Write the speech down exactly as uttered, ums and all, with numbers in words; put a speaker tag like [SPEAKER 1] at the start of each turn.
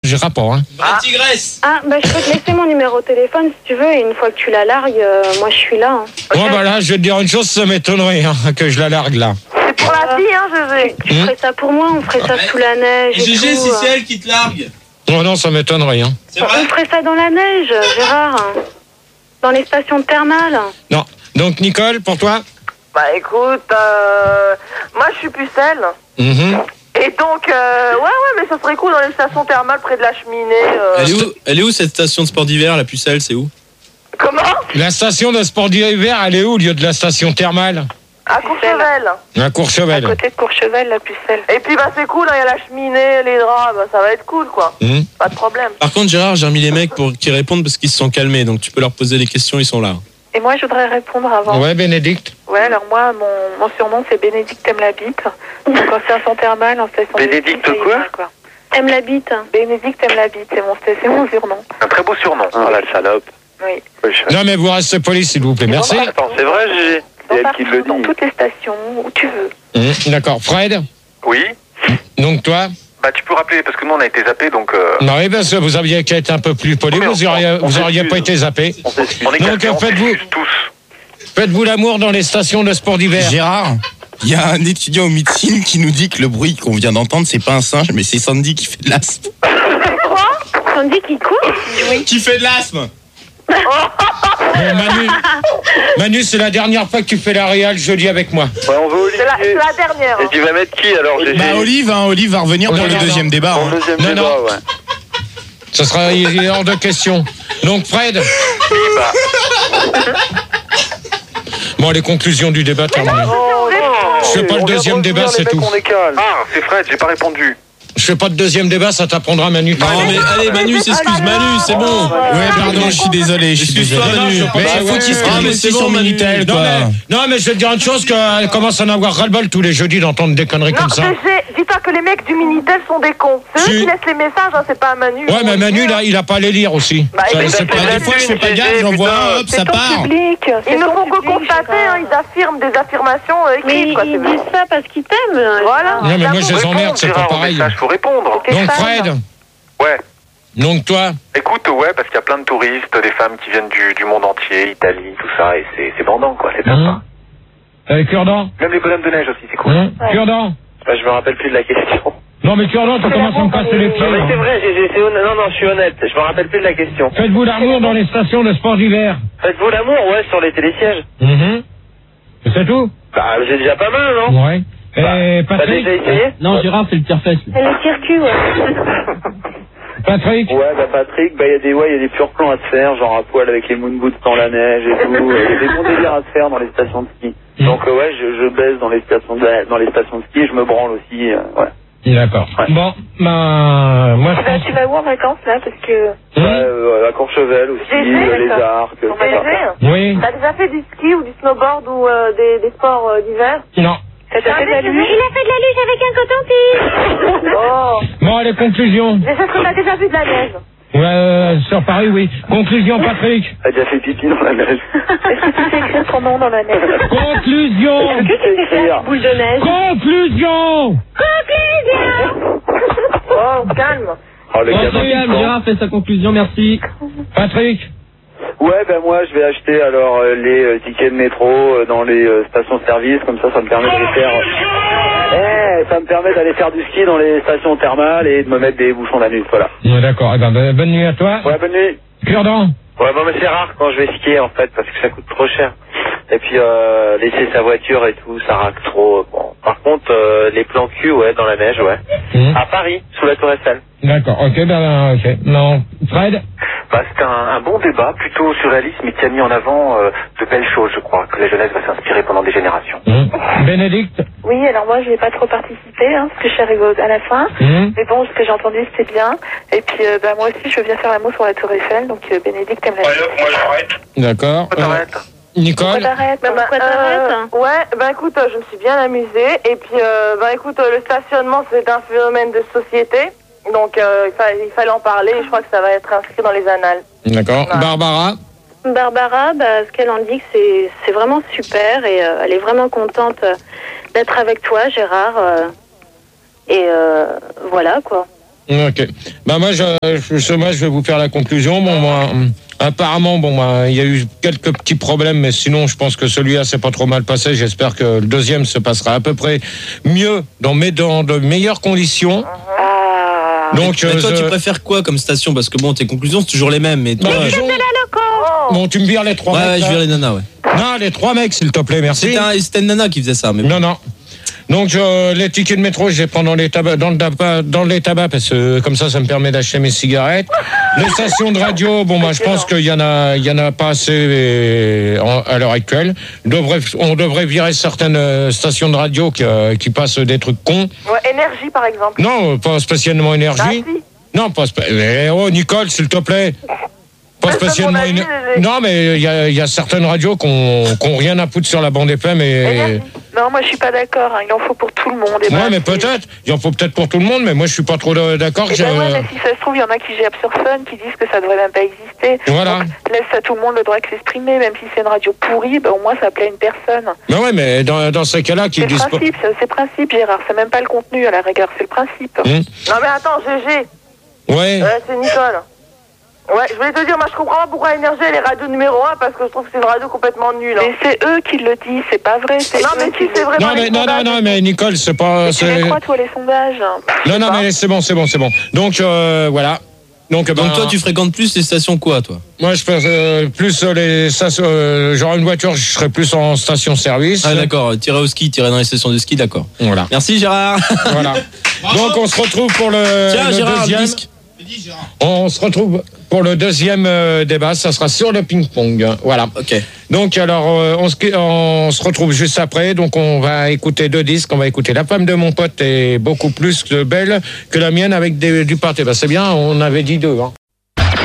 [SPEAKER 1] Gérard pas, hein.
[SPEAKER 2] Ah. Tigresse.
[SPEAKER 3] Ah, bah, je peux te laisser mon numéro de téléphone si tu veux, et une fois que tu la largues, euh, moi je suis là. Hein.
[SPEAKER 1] Bon, bah là, je vais te dire une chose, ça m'étonnerait hein, que je la largue là.
[SPEAKER 4] C'est pour la fille, hein, Gégé.
[SPEAKER 3] Tu
[SPEAKER 1] Mmh.
[SPEAKER 3] ferais ça pour moi, on ferait ça
[SPEAKER 2] Ouais.
[SPEAKER 3] sous la neige. et
[SPEAKER 2] Gégé,
[SPEAKER 3] tout,
[SPEAKER 2] si
[SPEAKER 3] euh.
[SPEAKER 2] c'est elle qui te largue.
[SPEAKER 1] Non, non, ça m'étonnerait. Hein.
[SPEAKER 2] C'est vrai?
[SPEAKER 3] On ferait ça dans la neige, Gérard. Dans les stations thermales.
[SPEAKER 1] Non. Donc, Nicole, pour toi?
[SPEAKER 4] Bah écoute, euh, moi je suis pucelle.
[SPEAKER 1] Mhm.
[SPEAKER 4] Et donc, euh, ouais, ouais, mais ça serait cool dans les stations thermales près de la cheminée. Euh...
[SPEAKER 5] Elle est où, elle est où cette station de sport d'hiver, la Pucelle, c'est où?
[SPEAKER 4] Comment?
[SPEAKER 1] La station de sport d'hiver, elle est où au lieu de la station thermale?
[SPEAKER 4] À Courchevel.
[SPEAKER 1] À Courchevel.
[SPEAKER 3] À côté de Courchevel, la pucelle.
[SPEAKER 4] Et puis bah c'est cool, il y a la cheminée, les draps, bah, ça va être cool quoi.
[SPEAKER 1] Mhm.
[SPEAKER 4] Pas de problème.
[SPEAKER 5] Par contre, Gérard, j'ai remis les mecs pour qu'ils répondent parce qu'ils se sont calmés, donc tu peux leur poser des questions, ils sont là.
[SPEAKER 3] Et moi, je voudrais répondre avant.
[SPEAKER 1] Ouais, Bénédicte.
[SPEAKER 3] Ouais, alors moi, mon, mon surnom, c'est Bénédicte aime la bite. Donc en station thermale, en station...
[SPEAKER 6] Bénédicte
[SPEAKER 3] de ski,
[SPEAKER 6] quoi,
[SPEAKER 3] quoi Aime la bite. Bénédicte aime la bite, c'est mon, c'est mon surnom.
[SPEAKER 6] Un très beau surnom. Oh la salope.
[SPEAKER 3] Oui.
[SPEAKER 6] Oui, je-
[SPEAKER 1] Non, mais vous restez poli, s'il vous plaît. Merci.
[SPEAKER 6] Attends, c'est vrai, Gégé? C'est elle qui le
[SPEAKER 3] Dans
[SPEAKER 6] dit.
[SPEAKER 3] toutes les stations, où tu veux.
[SPEAKER 1] Mhm. D'accord. Fred,
[SPEAKER 6] Oui?
[SPEAKER 1] donc toi?
[SPEAKER 6] Bah tu peux rappeler, parce que nous on a été zappés, donc... Euh...
[SPEAKER 1] Non, oui, parce que vous aviez qu'à être un peu plus poli,
[SPEAKER 6] Oui,
[SPEAKER 1] vous
[SPEAKER 6] on-
[SPEAKER 1] auriez,
[SPEAKER 6] on
[SPEAKER 1] vous auriez
[SPEAKER 6] s'excuse.
[SPEAKER 1] pas été zappé.
[SPEAKER 6] On s'excuse. On est
[SPEAKER 1] Donc,
[SPEAKER 6] calmés, on
[SPEAKER 1] faites-vous-
[SPEAKER 6] s'excuse tous.
[SPEAKER 1] Faites-vous l'amour dans les stations de sport d'hiver.
[SPEAKER 7] Gérard, il y a un étudiant en médecine qui nous dit que le bruit qu'on vient d'entendre, c'est pas un singe, mais c'est Sandy qui fait de l'asthme.
[SPEAKER 3] Sandy qui court? Oui.
[SPEAKER 7] Qui fait de l'asthme?
[SPEAKER 1] Bon, Manu, Manu, c'est la dernière fois que tu fais la réal jeudi avec moi.
[SPEAKER 6] Ouais, on veut
[SPEAKER 4] C'est la, c'est
[SPEAKER 6] Olivier.
[SPEAKER 4] la dernière.
[SPEAKER 6] Et tu vas mettre qui alors, Gégé?
[SPEAKER 7] Bah Olive, hein, Olive va revenir
[SPEAKER 1] Non,
[SPEAKER 7] pour
[SPEAKER 1] non,
[SPEAKER 7] le
[SPEAKER 1] non.
[SPEAKER 7] deuxième débat.
[SPEAKER 6] Pour
[SPEAKER 7] hein.
[SPEAKER 6] le deuxième
[SPEAKER 1] Non,
[SPEAKER 6] débat,
[SPEAKER 1] non.
[SPEAKER 6] ouais.
[SPEAKER 1] Ça sera il est hors de question. Donc, Fred. Bon, les conclusions du débat terminées. Je fais pas le deuxième débat, c'est tout.
[SPEAKER 6] Ah, c'est Fred, j'ai pas répondu.
[SPEAKER 1] Je fais pas de deuxième débat, ça t'apprendra, Manu.
[SPEAKER 5] Non, mais allez, Manu s'excuse, Manu, c'est bon.
[SPEAKER 7] Ouais, pardon, je suis désolé, je suis
[SPEAKER 5] Excuse-toi,
[SPEAKER 7] désolé.
[SPEAKER 5] Manu.
[SPEAKER 1] Mais
[SPEAKER 7] Mais faut qu'il se
[SPEAKER 5] Ah,
[SPEAKER 7] calme
[SPEAKER 5] mais
[SPEAKER 7] aussi
[SPEAKER 5] c'est bon,
[SPEAKER 7] sur
[SPEAKER 5] Manu.
[SPEAKER 7] Minitel,
[SPEAKER 1] Non
[SPEAKER 7] quoi.
[SPEAKER 1] mais, non, mais je vais te dire une chose, qu'elle commence à en avoir ras-le-bol tous les jeudis d'entendre des conneries
[SPEAKER 4] Non,
[SPEAKER 1] comme ça.
[SPEAKER 4] Gégé, dis-toi que les mecs du Minitel sont des cons. C'est
[SPEAKER 1] Si.
[SPEAKER 4] eux qui laissent les messages, hein, c'est pas Manu.
[SPEAKER 1] Ouais, mais Manu, là, il a pas à les lire aussi.
[SPEAKER 4] Bah,
[SPEAKER 1] Ça,
[SPEAKER 4] il
[SPEAKER 1] c'est
[SPEAKER 4] fait
[SPEAKER 1] pas-
[SPEAKER 4] pas
[SPEAKER 7] Des fois, je fais pas gaffe, j'en vois un, hop, ça part.
[SPEAKER 3] Public.
[SPEAKER 4] Ils ne font que constater, hein, ils affirment des affirmations euh,
[SPEAKER 3] Mais
[SPEAKER 4] écrites. Quoi,
[SPEAKER 3] ils
[SPEAKER 4] c'est-
[SPEAKER 3] disent ça parce qu'ils t'aiment.
[SPEAKER 4] Voilà.
[SPEAKER 1] Non, mais moi, je les emmerde, c'est pas pareil.
[SPEAKER 6] Il faut répondre.
[SPEAKER 3] T'es
[SPEAKER 1] Donc,
[SPEAKER 3] fan.
[SPEAKER 1] Fred,
[SPEAKER 6] Ouais.
[SPEAKER 1] donc toi,
[SPEAKER 6] Écoute, ouais, parce qu'il y a plein de touristes, des femmes qui viennent du, du monde entier, Italie, tout ça, et c'est, c'est bandant, quoi, c'est sympa.
[SPEAKER 1] hein, euh, Cure-dent,
[SPEAKER 6] Même les bonhommes de neige aussi, c'est cool.
[SPEAKER 1] hein, Cure-dent.
[SPEAKER 6] Bah, je me rappelle plus de la question.
[SPEAKER 1] Non, mais Cure-dent, tu commences à me casser les pieds.
[SPEAKER 6] Non, mais c'est
[SPEAKER 1] hein.
[SPEAKER 6] vrai, j'ai, j'ai- c'est honnête. Non, non, je suis honnête. Je me rappelle plus de la question.
[SPEAKER 1] Faites-vous l'amour dans les stations de sport d'hiver.
[SPEAKER 6] Faites-vous l'amour, ouais, sur les télésièges.
[SPEAKER 1] Mhm. C'est tout?
[SPEAKER 6] Bah, j'ai déjà pas mal, non?
[SPEAKER 1] Ouais. Et
[SPEAKER 6] T'as
[SPEAKER 1] Patrick,
[SPEAKER 6] déjà essayé?
[SPEAKER 5] Non, Gérard, c'est le tire-fesse.
[SPEAKER 3] Elle est circuit, ouais.
[SPEAKER 1] Patrick,
[SPEAKER 6] Ouais, bah Patrick, bah il y a des ouais, il y a des purs plans à se faire, genre à poil avec les moon boots dans la neige et tout. Il y a des bons délires à se faire dans les stations de ski.
[SPEAKER 1] Mm.
[SPEAKER 6] Donc euh, ouais, je, je baisse dans les stations de dans les stations de ski et je me branle aussi. euh, ouais.
[SPEAKER 1] d'accord.
[SPEAKER 6] Ouais.
[SPEAKER 1] Bon, bah, moi je
[SPEAKER 3] Bah,
[SPEAKER 1] pense...
[SPEAKER 3] tu vas où en vacances, là? Parce que...
[SPEAKER 1] Hum,
[SPEAKER 6] Ouais, euh, à Courchevel aussi,
[SPEAKER 4] J'ai
[SPEAKER 6] euh,
[SPEAKER 4] fait,
[SPEAKER 6] les
[SPEAKER 3] d'accord.
[SPEAKER 6] arcs, tout
[SPEAKER 4] Gégé,
[SPEAKER 6] ça.
[SPEAKER 1] Oui.
[SPEAKER 4] t'as déjà fait du ski ou du snowboard ou euh, des, des sports euh, d'hiver?
[SPEAKER 1] Non.
[SPEAKER 3] T'as déjà fait de la luge?
[SPEAKER 4] Il a fait de la luge avec un coton-tige. Oh,
[SPEAKER 1] Bon, les conclusions.
[SPEAKER 4] mais est-ce que t'as déjà vu de la neige?
[SPEAKER 1] Ouais, euh, sur Paris, oui. Conclusion, Patrick.
[SPEAKER 6] T'as déjà fait pipi dans la neige.
[SPEAKER 3] Est-ce que tu sais écrire ton nom dans la neige?
[SPEAKER 1] Conclusion.
[SPEAKER 3] Est-ce que tu sais faire boule de neige?
[SPEAKER 1] Conclusion.
[SPEAKER 4] Oh, calme.
[SPEAKER 6] Oh le gamin.
[SPEAKER 5] Incroyable, Gérard fait sa conclusion, merci.
[SPEAKER 1] Patrick.
[SPEAKER 6] Ouais, ben moi je vais acheter alors euh, les euh, tickets de métro euh, dans les euh, stations-service, comme ça ça me permet d'aller faire euh, eh, ça me permet d'aller faire du ski dans les stations thermales et de me mettre des bouchons la nuit, voilà.
[SPEAKER 1] Ouais, d'accord. Eh ben, ben, bonne nuit à toi.
[SPEAKER 6] Ouais, bonne nuit.
[SPEAKER 1] Cure-dent.
[SPEAKER 6] Ouais, bon mais c'est rare quand je vais skier en fait parce que ça coûte trop cher. Et puis euh, laisser sa voiture et tout, ça raque trop. Bon. Par contre, euh, les plans cul, ouais, dans la neige, ouais.
[SPEAKER 1] Hum,
[SPEAKER 6] À Paris, sous la Tour Eiffel.
[SPEAKER 1] D'accord. Ok, ben, ok. Non. Fred.
[SPEAKER 6] Bah, c'était un, un bon débat, plutôt surréaliste, mais qui a mis en avant euh, de belles choses, je crois, que la jeunesse va s'inspirer pendant des générations.
[SPEAKER 1] Hum. Bénédicte.
[SPEAKER 3] Oui, alors moi, je n'ai pas trop participé, hein, parce que je suis arrivée au- à la fin.
[SPEAKER 1] Hum.
[SPEAKER 3] Mais bon, ce que j'ai entendu, c'était bien. Et puis, euh, bah, moi aussi, je veux bien faire l'amour sur la Tour Eiffel. Donc, euh, Bénédicte aime la
[SPEAKER 6] Ouais, moi j'arrête.
[SPEAKER 1] D'accord.
[SPEAKER 6] Pourquoi
[SPEAKER 1] Euh,
[SPEAKER 6] t'arrêtes?
[SPEAKER 1] Nicole.
[SPEAKER 3] Pourquoi t'arrêtes?
[SPEAKER 4] Bah, bah,
[SPEAKER 3] Pourquoi t'arrêtes?
[SPEAKER 4] euh, ouais, bah écoute, euh, je me suis bien amusée. Et puis, euh, bah écoute, euh, le stationnement, c'est un phénomène de société. Donc, euh, il, fa- il fallait en parler. Et je crois que ça va être inscrit dans les annales.
[SPEAKER 1] D'accord.
[SPEAKER 4] Ouais.
[SPEAKER 1] Barbara.
[SPEAKER 3] Barbara, bah, ce qu'elle en dit, c'est c'est vraiment super. Et euh, elle est vraiment contente euh, d'être avec toi, Gérard. euh, et euh, voilà, quoi.
[SPEAKER 1] Ok. Bah moi, je, je, moi, je vais vous faire la conclusion. Bon, moi, apparemment, bon, bah, il y a eu quelques petits problèmes, mais sinon, je pense que celui-là, c'est pas trop mal passé. J'espère que le deuxième se passera à peu près mieux, dans, dans de meilleures conditions.
[SPEAKER 3] Ah.
[SPEAKER 1] Donc,
[SPEAKER 5] mais, mais toi,
[SPEAKER 1] je...
[SPEAKER 5] tu préfères quoi comme station? Parce que bon, tes conclusions, c'est toujours les mêmes. Mais toi,
[SPEAKER 1] bah,
[SPEAKER 5] euh...
[SPEAKER 1] disons... Bon, tu me vires les trois
[SPEAKER 5] ouais,
[SPEAKER 1] mecs.
[SPEAKER 5] Ouais, je vire les nanas, ouais.
[SPEAKER 1] Non, les trois mecs, s'il te plaît, merci.
[SPEAKER 5] C'était, un, c'était une nana qui faisait ça. Mais bon.
[SPEAKER 1] Non, non. Donc, je, les tickets de métro, je les prends dans les tabacs, dans le tabac, dans les tabacs, parce que comme ça, ça me permet d'acheter mes cigarettes. Les stations de radio, bon, bah, je pense qu'il y en a, il y en a pas assez en, à l'heure actuelle. On devrait, on devrait virer certaines stations de radio qui, euh, qui passent des trucs cons.
[SPEAKER 4] Ouais, énergie, par exemple.
[SPEAKER 1] Non, pas spécialement énergie.
[SPEAKER 4] Ah, si.
[SPEAKER 1] Non, pas spécialement. Eh, oh, Nicole, s'il te plaît. Pas spécialement
[SPEAKER 4] avis,
[SPEAKER 1] éner... Non, mais il y a, y a certaines radios qui n'ont rien à foutre sur la bande F M et...
[SPEAKER 3] Non, moi je suis pas d'accord, hein. Il en faut pour tout le monde.
[SPEAKER 1] Ouais, ben, mais peut-être, il en faut peut-être pour tout le monde, mais moi je suis pas trop d'accord.
[SPEAKER 3] Eh ben ouais, mais si ça se trouve, il y en a qui gèrent sur Fun, qui disent que ça devrait même pas exister.
[SPEAKER 1] Voilà.
[SPEAKER 3] Donc, laisse à tout le monde le droit de s'exprimer, même si c'est une radio pourrie, ben, au moins ça plaît à une personne.
[SPEAKER 1] Mais ouais, mais dans, dans ces cas-là, qui
[SPEAKER 3] disent
[SPEAKER 1] pas...
[SPEAKER 3] C'est le principe, c'est, c'est le principe, Gérard, c'est même pas le contenu à la rigueur, c'est le principe.
[SPEAKER 1] Hum.
[SPEAKER 4] Non mais attends, G G.
[SPEAKER 1] Ouais.
[SPEAKER 4] Ouais, c'est Nicole. Ouais, je voulais te dire, moi je comprends pas pourquoi Énergie elle est radio numéro un, parce que je trouve que c'est une radio complètement nulle. Hein.
[SPEAKER 3] Mais c'est eux qui le disent, c'est pas vrai. C'est
[SPEAKER 4] non, mais si, c'est vraiment.
[SPEAKER 1] Non, mais, non, non, non, mais Nicole, c'est pas.
[SPEAKER 3] Mais
[SPEAKER 1] c'est...
[SPEAKER 3] tu les crois, toi, les sondages?
[SPEAKER 1] Non, non, mais c'est bon, c'est bon, c'est bon. Donc, euh, voilà. Donc,
[SPEAKER 5] Donc ben, toi, tu fréquentes plus les stations quoi, toi?
[SPEAKER 1] Moi, je fais euh, plus les stations. Euh, genre une voiture, je serais plus en station-service.
[SPEAKER 5] Ah, d'accord. Tirer au ski, tirer dans les stations de ski, d'accord.
[SPEAKER 1] Voilà.
[SPEAKER 5] Merci, Gérard.
[SPEAKER 1] Voilà. Donc, on se retrouve pour le,
[SPEAKER 5] Tiens,
[SPEAKER 1] le
[SPEAKER 5] Gérard,
[SPEAKER 1] deuxième.
[SPEAKER 5] disque.
[SPEAKER 1] On se retrouve pour le deuxième euh, débat. Ça sera sur le ping-pong. Voilà.
[SPEAKER 5] Ok.
[SPEAKER 1] Donc, alors, euh, on, se, on se retrouve juste après. Donc, on va écouter deux disques. On va écouter La femme de mon pote est beaucoup plus belle que la mienne avec des, du pâté. Ben, c'est bien, on avait dit deux. Hein.